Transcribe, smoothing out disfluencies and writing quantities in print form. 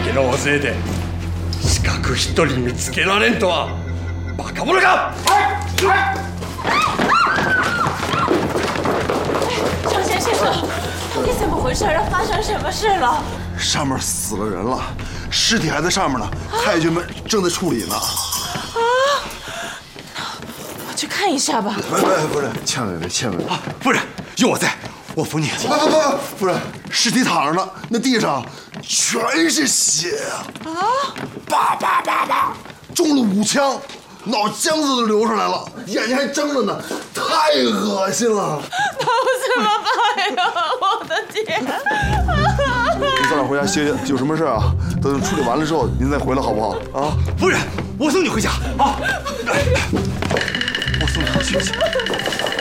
けの大勢で刺客一人見つけられんとはバカ者か！ 张先生，你怎么回事？发生什么事了？ 上面死了人了，尸体还在上面呢，太监们正在处理呢。 我去看一下吧。 不是，千万别！ 夫人，有我在，我扶你。 不是，尸体躺着呢，那地上全是血啊！叭，中了5枪，脑浆子都流出来了，眼睛还睁着呢，太恶心了。 那我怎么办呀？我的天！ 你早点回家歇歇，有什么事啊？等处理完了之后，您再回来好不好？啊， 夫人，我送你回家啊！我送你回去。